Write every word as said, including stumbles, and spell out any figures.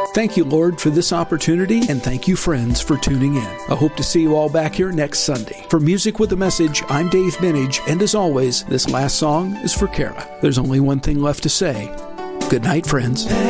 Thank you, Lord, for this opportunity, and thank you, friends, for tuning in. I hope to see you all back here next Sunday. For Music with a Message, I'm Dave Minage, and as always, this last song is for Kara. There's only one thing left to say. Good night, friends.